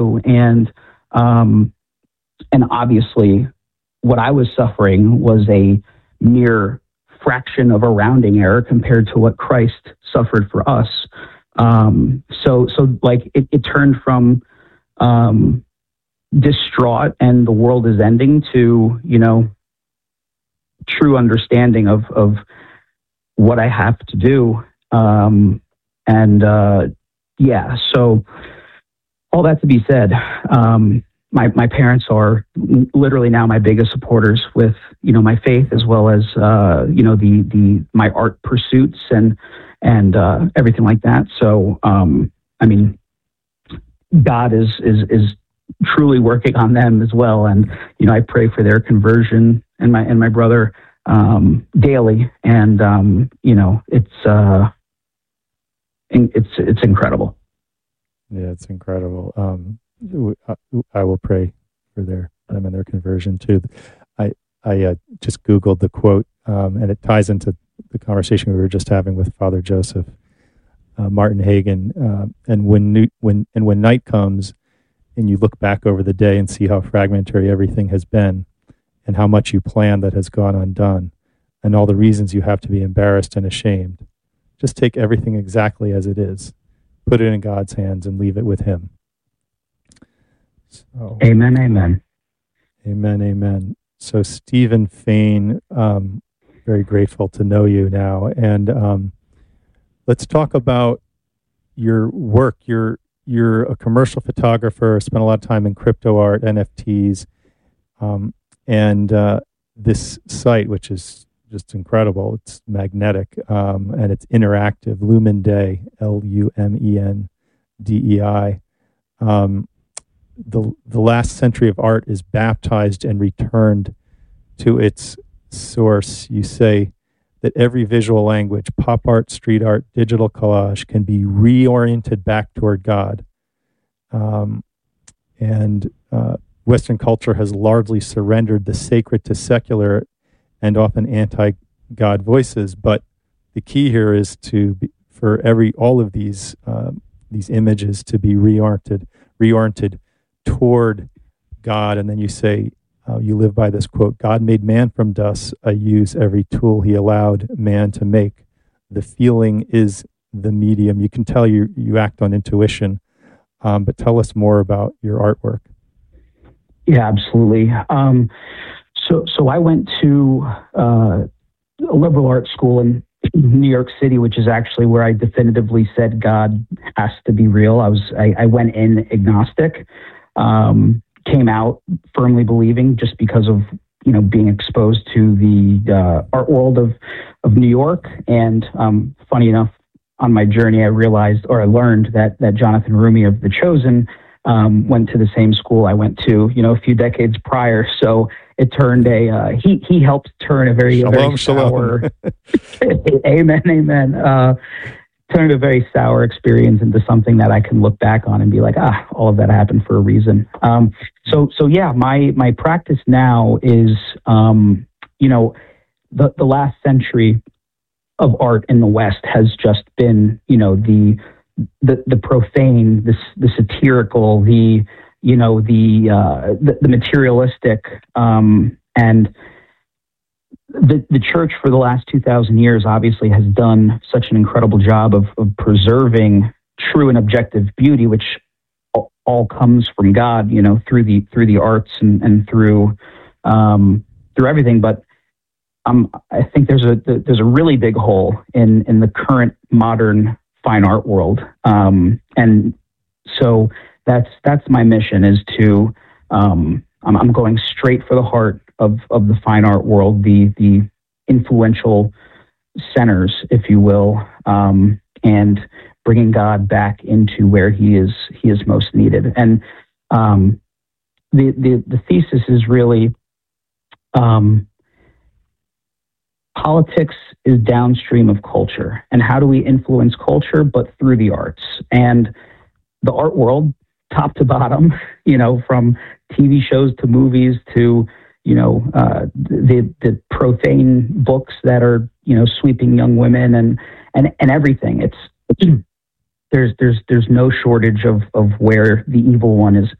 And and obviously, what I was suffering was a mere fraction of a rounding error compared to what Christ suffered for us. So like it turned from distraught and the world is ending to, true understanding of what I have to do. Yeah, so all that to be said, my parents are literally now my biggest supporters with, my faith, as well as, my art pursuits and everything like that. So, I mean, God is truly working on them as well. And, I pray for their conversion and my brother, daily. And, it's incredible. Yeah, it's incredible. I will pray for them and their conversion too. I just Googled the quote, and it ties into the conversation we were just having with Father Joseph Martin Hagen. And when night comes, and you look back over the day and see how fragmentary everything has been, and how much you planned that has gone undone, and all the reasons you have to be embarrassed and ashamed, just take everything exactly as it is, put it in God's hands, and leave it with Him. So, amen, amen. Amen, amen. So Stephen Fain, very grateful to know you now. And let's talk about your work. You're a commercial photographer, spent a lot of time in crypto art, NFTs, and this site, which is just incredible. It's magnetic, and it's interactive. Lumendei, Lumendei. The last century of art is baptized and returned to its source. You say that every visual language, pop art, street art, digital collage, can be reoriented back toward God. And Western culture has largely surrendered the sacred to secular and often anti-God voices. But the key here is for all of these images to be reoriented toward God. And then you say, you live by this quote: God made man from dust. I use every tool He allowed man to make. The feeling is the medium. You can tell you act on intuition, but tell us more about your artwork. Yeah, absolutely. So I went to a liberal arts school in New York City, which is actually where I definitively said God has to be real. I went in agnostic, came out firmly believing, just because of being exposed to the art world of New York. And funny enough, on my journey, I learned that Jonathan Rumi of The Chosen went to the same school I went to, a few decades prior. So it turned he helped turn a very sour, amen. Turned a very sour experience into something that I can look back on and be like, all of that happened for a reason. So yeah, my practice now is, the last century of art in the West has just been, the profane, the satirical, the materialistic, and the church for the last 2,000 years obviously has done such an incredible job of preserving true and objective beauty, which all comes from God, through the arts and through everything. But I think there's a really big hole in the current modern fine art world, and so that's my mission, is to I'm going straight for the heart of the fine art world, the influential centers, if you will, and bringing God back into where he is most needed. And the thesis is really politics is downstream of culture, and how do we influence culture but through the arts? And the art world, top to bottom, from TV shows to movies to the profane books that are sweeping young women and everything. there's no shortage of where the evil one is